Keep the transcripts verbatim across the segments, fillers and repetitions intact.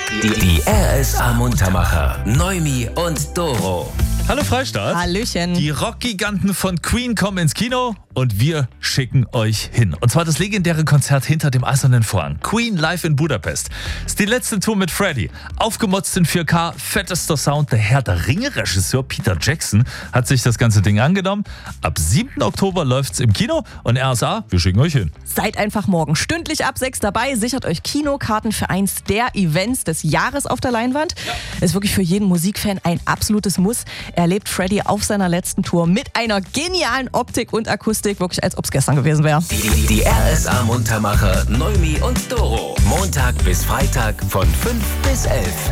Die, die R S A Muntermacher, Noemi und Doro. Hallo Freistadt. Hallöchen. Die Rockgiganten von Queen kommen ins Kino und wir schicken euch hin. Und zwar das legendäre Konzert hinter dem eisernen Vorhang. Queen live in Budapest. Ist die letzte Tour mit Freddie. Aufgemotzt in vier K, fettester Sound. Der Herr der Ringe-Regisseur Peter Jackson hat sich das ganze Ding angenommen. Ab siebten Oktober läuft's im Kino und R S A, wir schicken euch hin. Seid einfach morgen stündlich ab sechs dabei. Sichert euch Kinokarten für eins der Events des Jahres auf der Leinwand. Ja. Ist wirklich für jeden Musikfan ein absolutes Muss. Er erlebt Freddie auf seiner letzten Tour mit einer genialen Optik und Akustik, wirklich als ob es gestern gewesen wäre. Die, die, die R S A Muntermacher, Noemi und Doro. Montag bis Freitag von fünf bis elf.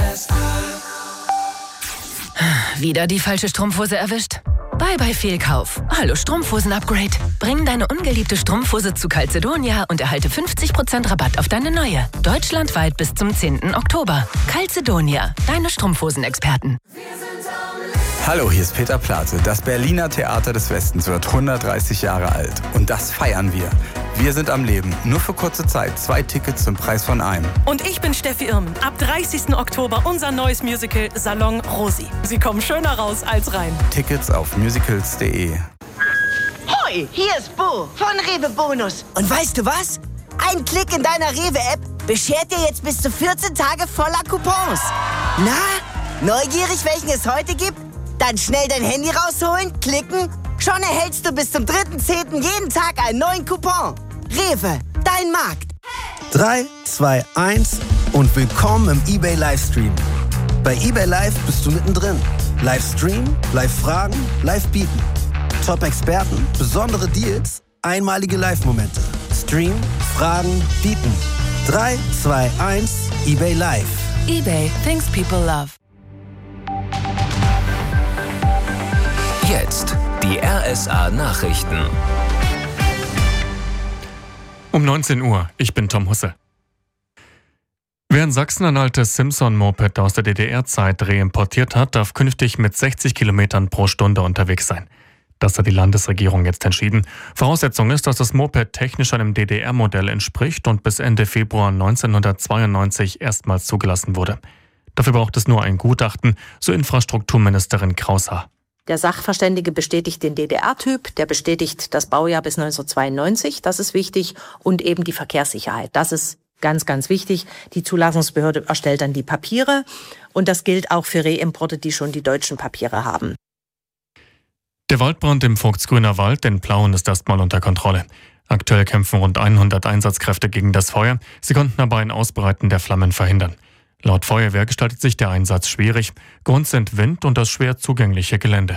Wieder die falsche Strumpfhose erwischt? Bye bye Fehlkauf. Hallo Strumpfhosen-Upgrade. Bring deine ungeliebte Strumpfhose zu Calzedonia und erhalte fünfzig Prozent Rabatt auf deine neue. Deutschlandweit bis zum zehnten Oktober. Calzedonia, deine Strumpfhosen-Experten. Hallo, hier ist Peter Plate. Das Berliner Theater des Westens wird hundertdreißig Jahre alt. Und das feiern wir. Wir sind am Leben. Nur für kurze Zeit. Zwei Tickets zum Preis von einem. Und ich bin Steffi Irmen. Ab dreißigsten Oktober unser neues Musical Salon Rosi. Sie kommen schöner raus als rein. Tickets auf musicals punkt de. Hoi, hier ist Bo von Rewe Bonus. Und weißt du was? Ein Klick in deiner Rewe-App beschert dir jetzt bis zu vierzehn Tage voller Coupons. Na, neugierig, welchen es heute gibt? Dann schnell dein Handy rausholen, klicken. Schon erhältst du bis zum dritten zehnten jeden Tag einen neuen Coupon. Rewe, dein Markt. drei, zwei, eins und willkommen im eBay Livestream. Bei eBay Live bist du mittendrin. Livestream, Live-Fragen, Live-Bieten. Top-Experten, besondere Deals, einmalige Live-Momente. Stream, Fragen, Bieten. drei, zwei, eins, eBay Live. eBay, things people love. Jetzt die R S A Nachrichten. Um neunzehn Uhr, ich bin Tom Husse. Wer in Sachsen ein altes Simpson-Moped aus der D D R-Zeit reimportiert hat, darf künftig mit sechzig Kilometern pro Stunde unterwegs sein. Das hat die Landesregierung jetzt entschieden. Voraussetzung ist, dass das Moped technisch einem D D R-Modell entspricht und bis Ende Februar neunzehnhundertzweiundneunzig erstmals zugelassen wurde. Dafür braucht es nur ein Gutachten, so Infrastrukturministerin Kraushaar. Der Sachverständige bestätigt den D D R-Typ, der bestätigt das Baujahr bis neunzehnhundertzweiundneunzig, das ist wichtig, und eben die Verkehrssicherheit. Das ist ganz, ganz wichtig. Die Zulassungsbehörde erstellt dann die Papiere und das gilt auch für Reimporte, die schon die deutschen Papiere haben. Der Waldbrand im Vogtsgrüner Wald in Plauen ist erstmal unter Kontrolle. Aktuell kämpfen rund hundert Einsatzkräfte gegen das Feuer. Sie konnten aber ein Ausbreiten der Flammen verhindern. Laut Feuerwehr gestaltet sich der Einsatz schwierig. Grund sind Wind und das schwer zugängliche Gelände.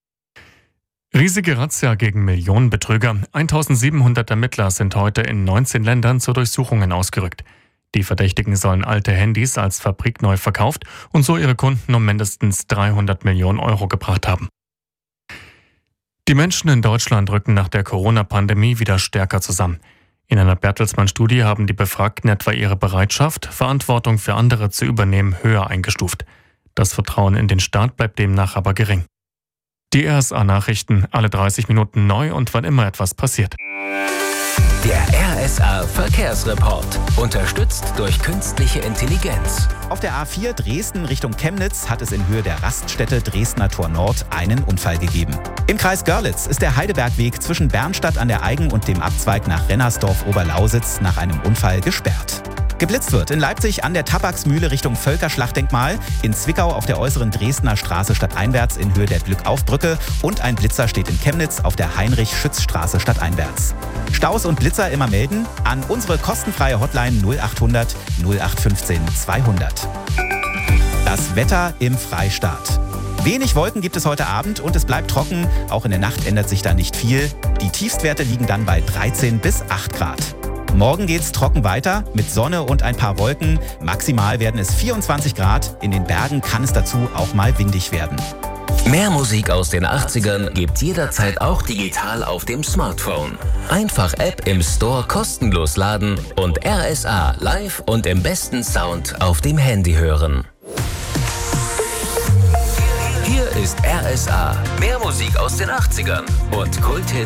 Riesige Razzia gegen Millionenbetrüger. eintausendsiebenhundert Ermittler sind heute in neunzehn Ländern zu Durchsuchungen ausgerückt. Die Verdächtigen sollen alte Handys als fabrikneu verkauft und so ihre Kunden um mindestens dreihundert Millionen Euro gebracht haben. Die Menschen in Deutschland rücken nach der Corona-Pandemie wieder stärker zusammen. In einer Bertelsmann-Studie haben die Befragten etwa ihre Bereitschaft, Verantwortung für andere zu übernehmen, höher eingestuft. Das Vertrauen in den Staat bleibt demnach aber gering. Die R S A-Nachrichten, alle dreißig Minuten neu und wann immer etwas passiert. Der R S A Verkehrsreport, unterstützt durch künstliche Intelligenz. Auf der A vier Dresden Richtung Chemnitz hat es in Höhe der Raststätte Dresdner Tor Nord einen Unfall gegeben. Im Kreis Görlitz ist der Heidelbergweg zwischen Bernstadt an der Eigen und dem Abzweig nach Rennersdorf-Oberlausitz nach einem Unfall gesperrt. Geblitzt wird in Leipzig an der Tabaksmühle Richtung Völkerschlachtdenkmal, in Zwickau auf der äußeren Dresdner Straße stadteinwärts in Höhe der Glückaufbrücke und ein Blitzer steht in Chemnitz auf der Heinrich-Schütz-Straße stadteinwärts. Staus und Blitzer immer melden an unsere kostenfreie Hotline null achthundert null acht fünfzehn zweihundert. Das Wetter im Freistaat. Wenig Wolken gibt es heute Abend und es bleibt trocken. Auch in der Nacht ändert sich da nicht viel. Die Tiefstwerte liegen dann bei dreizehn bis acht Grad. Morgen geht's trocken weiter mit Sonne und ein paar Wolken. Maximal werden es vierundzwanzig Grad. In den Bergen kann es dazu auch mal windig werden. Mehr Musik aus den achtzigern gibt jederzeit auch digital auf dem Smartphone. Einfach App im Store kostenlos laden und R S A live und im besten Sound auf dem Handy hören. Hier ist R S A. Mehr Musik aus den achtzigern und Kulthits